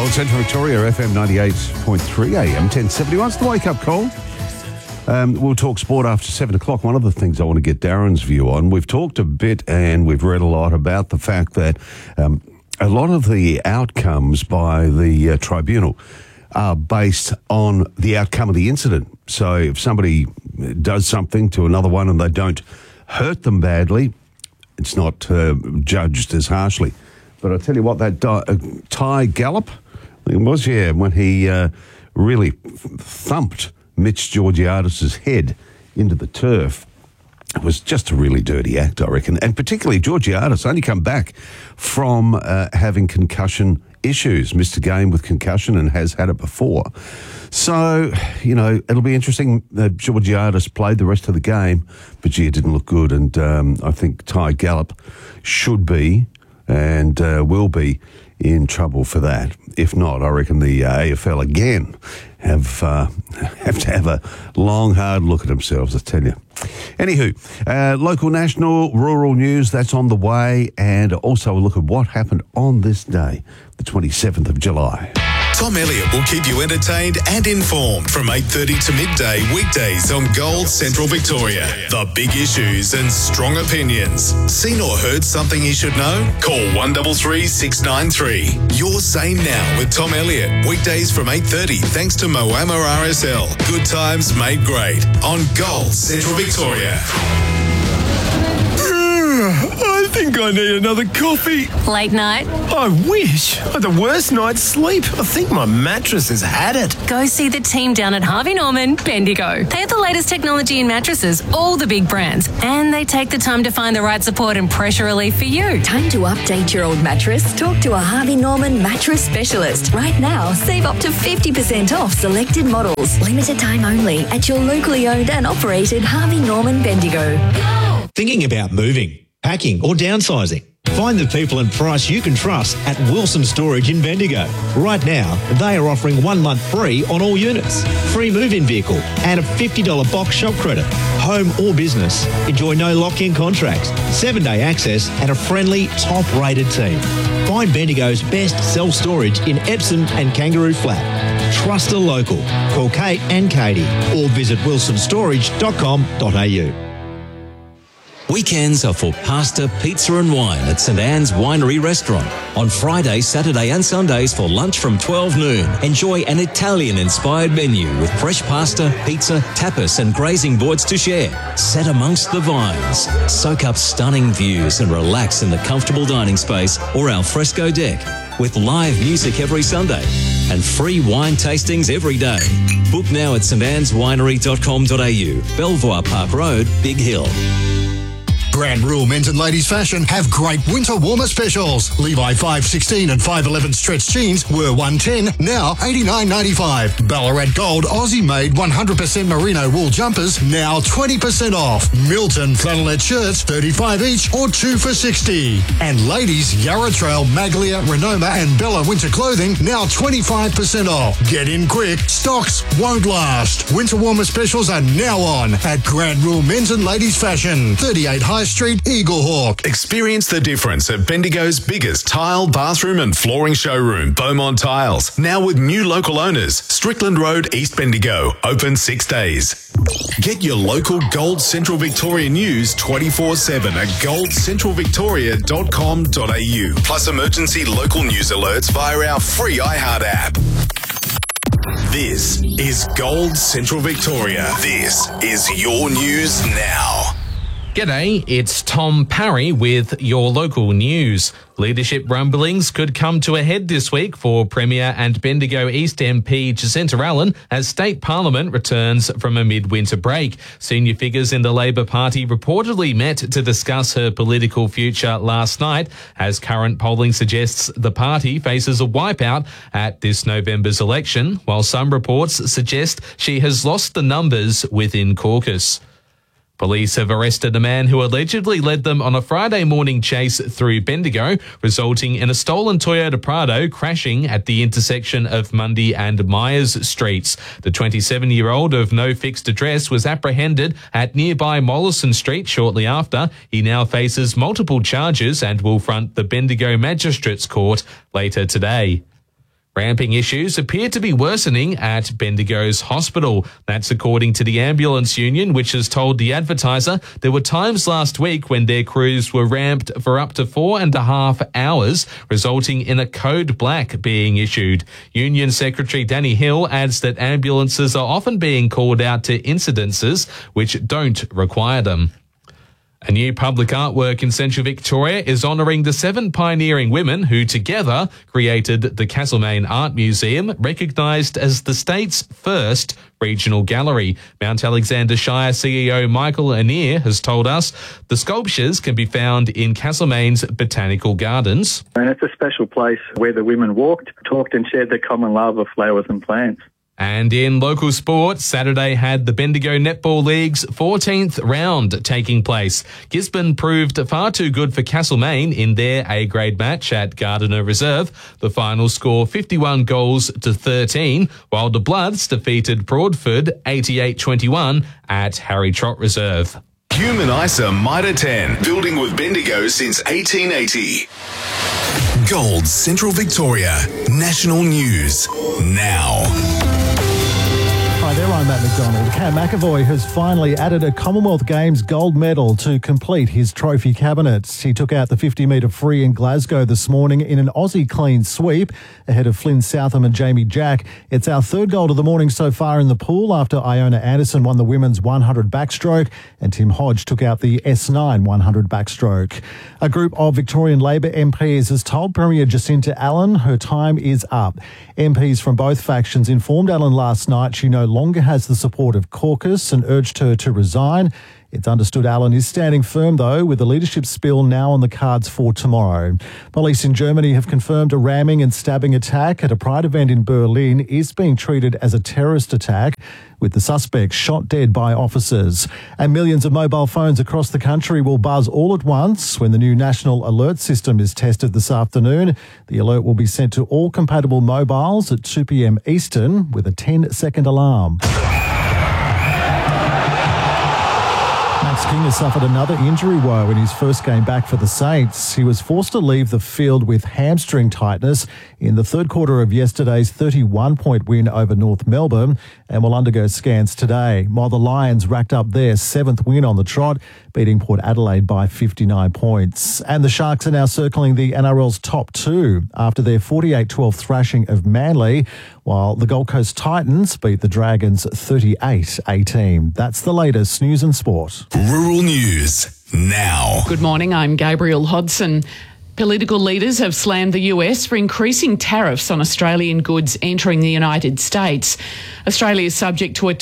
Gold Central Victoria, FM 98.3 AM, 1071. It's the wake-up call. We'll talk sport after 7 o'clock. One of the things I want to get Darren's view on, we've talked a bit and we've read a lot about the fact that a lot of the outcomes by the tribunal are based on the outcome of the incident. So if somebody does something to another one and they don't hurt them badly, it's not judged as harshly. But I tell you what, that Ty Gallup, it was, when he really thumped Mitch Georgiadis' head into the turf. It was just a really dirty act, I reckon. And particularly Georgiadis only come back from having concussion issues, missed a game with concussion and has had it before. So, it'll be interesting. Georgiadis played the rest of the game, but gee, it didn't look good. And I think Ty Gallup should be and will be in trouble for that. If not, I reckon the AFL again have to have a long, hard look at themselves, I tell you. Anywho, local, national, rural news, that's on the way, and also a look at what happened on this day, the 27th of July. Tom Elliott will keep you entertained and informed from 8:30 to midday weekdays on Gold Central Victoria. The big issues and strong opinions. Seen or heard something you should know? Call 133 693. You're sane now with Tom Elliott. Weekdays from 8:30 thanks to Moama RSL. Good times made great on Gold Central Victoria. I think I need another coffee. Late night? I wish. I had the worst night's sleep. I think my mattress has had it. Go see the team down at Harvey Norman, Bendigo. They have the latest technology in mattresses, all the big brands, and they take the time to find the right support and pressure relief for you. Time to update your old mattress? Talk to a Harvey Norman mattress specialist. Right now, save up to 50% off selected models. Limited time only at your locally owned and operated Harvey Norman Bendigo. Thinking about moving, packing or downsizing? Find the people and price you can trust at Wilson Storage in Bendigo. Right now, they are offering 1 month free on all units, free move-in vehicle and a $50 box shop credit. Home or business, enjoy no lock-in contracts, 7-day access and a friendly, top-rated team. Find Bendigo's best self-storage in Epsom and Kangaroo Flat. Trust a local. Call Kate and Katie or visit wilsonstorage.com.au. Weekends are for pasta, pizza and wine at St Anne's Winery Restaurant. On Friday, Saturday and Sundays for lunch from 12 noon. Enjoy an Italian-inspired menu with fresh pasta, pizza, tapas and grazing boards to share. Set amongst the vines. Soak up stunning views and relax in the comfortable dining space or al fresco deck. With live music every Sunday and free wine tastings every day. Book now at stanneswinery.com.au. Belvoir Park Road, Big Hill. Grand Rule Men's and Ladies Fashion have great winter warmer specials. Levi 516 and 511 stretch jeans were $110, now $89.95. Ballarat Gold Aussie made 100% merino wool jumpers, now 20% off. Milton flannelette shirts, $35 each or 2 for $60. And ladies Yarra Trail, Maglia, Renoma and Bella winter clothing, now 25% off. Get in quick, stocks won't last. Winter warmer specials are now on at Grand Rule Men's and Ladies Fashion, 38 High Street, Eaglehawk. Experience the difference at Bendigo's biggest tile, bathroom and flooring showroom, Beaumont Tiles. Now with new local owners, Strickland Road, East Bendigo, open 6 days. Get your local Gold Central Victoria news 24/7 at goldcentralvictoria.com.au. Plus emergency local news alerts via our free iHeart app. This is Gold Central Victoria. This is your news now. G'day, it's Tom Parry with your local news. Leadership rumblings could come to a head this week for Premier and Bendigo East MP Jacinta Allen as State Parliament returns from a midwinter break. Senior figures in the Labor Party reportedly met to discuss her political future last night, as current polling suggests the party faces a wipeout at this November's election, while some reports suggest she has lost the numbers within caucus. Police have arrested a man who allegedly led them on a Friday morning chase through Bendigo, resulting in a stolen Toyota Prado crashing at the intersection of Mundy and Myers Streets. The 27-year-old of no fixed address was apprehended at nearby Mollison Street shortly after. He now faces multiple charges and will front the Bendigo Magistrates Court later today. Ramping issues appear to be worsening at Bendigo's hospital. That's according to the Ambulance Union, which has told the Advertiser there were times last week when their crews were ramped for up to 4.5 hours, resulting in a code black being issued. Union Secretary Danny Hill adds that ambulances are often being called out to incidences which don't require them. A new public artwork in Central Victoria is honouring the 7 pioneering women who together created the Castlemaine Art Museum, recognised as the state's first regional gallery. Mount Alexander Shire CEO Michael Anir has told us the sculptures can be found in Castlemaine's Botanical Gardens. And it's a special place where the women walked, talked and shared their common love of flowers and plants. And in local sport, Saturday had the Bendigo Netball League's 14th round taking place. Gisborne proved far too good for Castlemaine in their A-grade match at Gardiner Reserve. The final score 51 goals to 13, while the Bloods defeated Broadford 88-21 at Harry Trott Reserve. Human ISA Mitre 10, building with Bendigo since 1880. Gold Central Victoria, national news now. Hi there, I'm Matt McDonald. Cam McAvoy has finally added a Commonwealth Games gold medal to complete his trophy cabinet. He took out the 50-metre free in Glasgow this morning in an Aussie clean sweep ahead of Flynn Southam and Jamie Jack. It's our third gold of the morning so far in the pool after Iona Anderson won the women's 100 backstroke and Tim Hodge took out the S9 100 backstroke. A group of Victorian Labor MPs has told Premier Jacinta Allen her time is up. MPs from both factions informed Allen last night she no longer has the support of caucus and urged her to resign. It's understood Allen is standing firm, though, with the leadership spill now on the cards for tomorrow. Police in Germany have confirmed a ramming and stabbing attack at a Pride event in Berlin is being treated as a terrorist attack, with the suspect shot dead by officers. And millions of mobile phones across the country will buzz all at once when the new National Alert System is tested this afternoon. The alert will be sent to all compatible mobiles at 2 p.m. Eastern with a 10-second alarm. Max King has suffered another injury woe in his first game back for the Saints. He was forced to leave the field with hamstring tightness in the third quarter of yesterday's 31-point win over North Melbourne and will undergo scans today, while the Lions racked up their 7th win on the trot, beating Port Adelaide by 59 points. And the Sharks are now circling the NRL's top 2 after their 48-12 thrashing of Manly, while the Gold Coast Titans beat the Dragons 38-18. That's the latest news and sport. Rural news now. Good morning, I'm Gabriel Hodson. Political leaders have slammed the US for increasing tariffs on Australian goods entering the United States. Australia is subject to a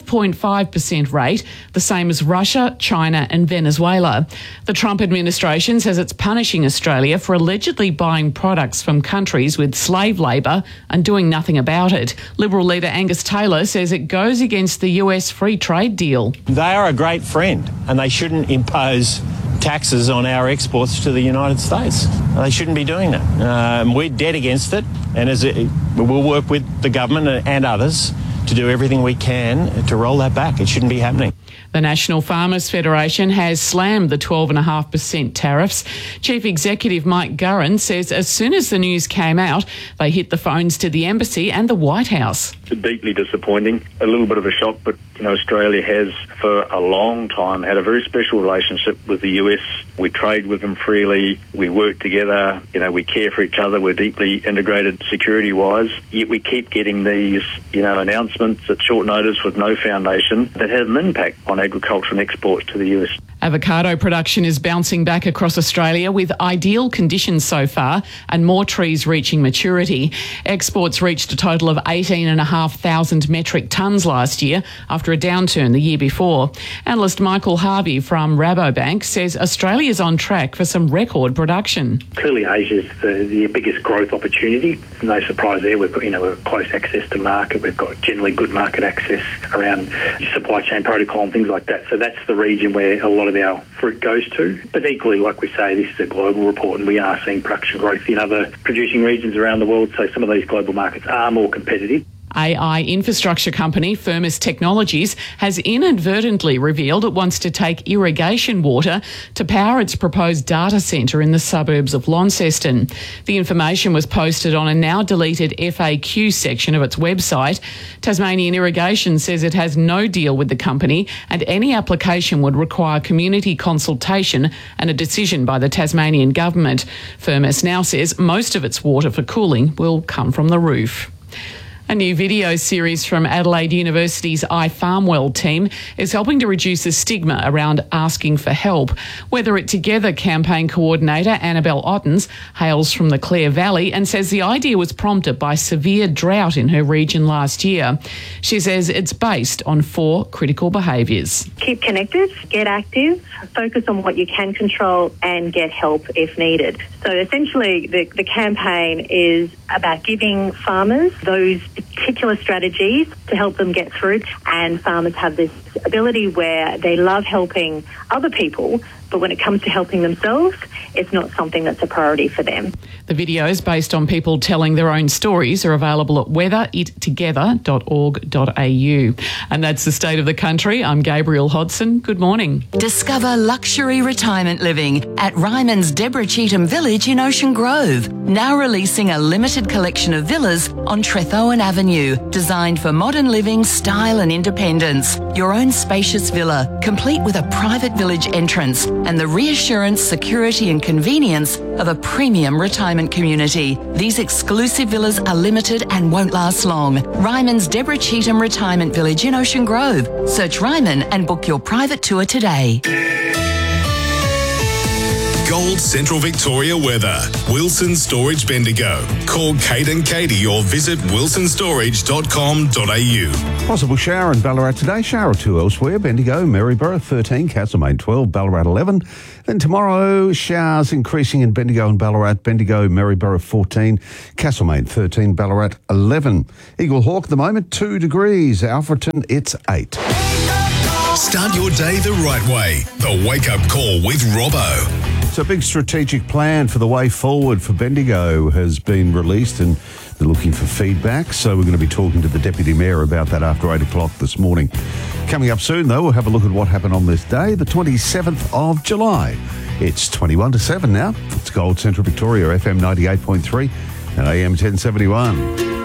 12.5% rate, the same as Russia, China and Venezuela. The Trump administration says it's punishing Australia for allegedly buying products from countries with slave labour and doing nothing about it. Liberal leader Angus Taylor says it goes against the US free trade deal. They are a great friend and they shouldn't impose taxes on our exports to the United States. They shouldn't be doing that. We're dead against it, and we'll work with the government and others to do everything we can to roll that back. It shouldn't be happening. The National Farmers Federation has slammed the 12.5% tariffs. Chief Executive Mike Gurran says as soon as the news came out, they hit the phones to the Embassy and the White House. It's deeply disappointing, a little bit of a shock, but Australia has for a long time had a very special relationship with the US. We trade with them freely, we work together, we care for each other, we're deeply integrated security-wise, yet we keep getting these, announcements at short notice with no foundation that have an impact on agriculture and exports to the US. Avocado production is bouncing back across Australia with ideal conditions so far and more trees reaching maturity. Exports reached a total of 18,500 metric tonnes last year after a downturn the year before. Analyst Michael Harvey from Rabobank says Australia is on track for some record production. Clearly Asia is the biggest growth opportunity. No surprise there. We've got close access to market. We've got generally good market access around supply chain protocol and things like that. So that's the region where a lot of our fruit goes to. But equally, like we say, this is a global report and we are seeing production growth in other producing regions around the world. So some of these global markets are more competitive. AI infrastructure company Firmus Technologies has inadvertently revealed it wants to take irrigation water to power its proposed data centre in the suburbs of Launceston. The information was posted on a now deleted FAQ section of its website. Tasmanian Irrigation says it has no deal with the company and any application would require community consultation and a decision by the Tasmanian government. Firmus now says most of its water for cooling will come from the roof. A new video series from Adelaide University's iFarmWell team is helping to reduce the stigma around asking for help. Weather It Together campaign coordinator Annabelle Ottens hails from the Clare Valley and says the idea was prompted by severe drought in her region last year. She says it's based on 4 critical behaviours. Keep connected, get active, focus on what you can control and get help if needed. So essentially the campaign is about giving farmers those particular strategies to help them get through, and farmers have this ability where they love helping other people, but when it comes to helping themselves, it's not something that's a priority for them. The videos, based on people telling their own stories, are available at weatherittogether.org.au. And that's the state of the country. I'm Gabrielle Hodson. Good morning. Discover luxury retirement living at Ryman's Deborah Cheetham Village in Ocean Grove. Now releasing a limited collection of villas on Trethowan Avenue, designed for modern living, style and independence. Your own spacious villa, complete with a private village entrance and the reassurance, security and convenience of a premium retirement community. These exclusive villas are limited and won't last long. Ryman's Deborah Cheetham Retirement Village in Ocean Grove. Search Ryman and book your private tour today. Gold Central Victoria weather. Wilson Storage Bendigo. Call Kate and Katie or visit wilsonstorage.com.au. Possible shower in Ballarat today. Shower or 2 elsewhere. Bendigo, Maryborough 13, Castlemaine 12, Ballarat 11. Then tomorrow, showers increasing in Bendigo and Ballarat. Bendigo, Maryborough 14, Castlemaine 13, Ballarat 11. Eagle Hawk at the moment 2 degrees. Alfreton, it's 8. Start your day the right way. The Wake Up Call with Robbo. So a big strategic plan for the way forward for Bendigo has been released and they're looking for feedback. So we're going to be talking to the Deputy Mayor about that after 8 o'clock this morning. Coming up soon, though, we'll have a look at what happened on this day, the 27th of July. It's 21 to 7 now. It's Gold Central Victoria, FM 98.3 and AM 1071.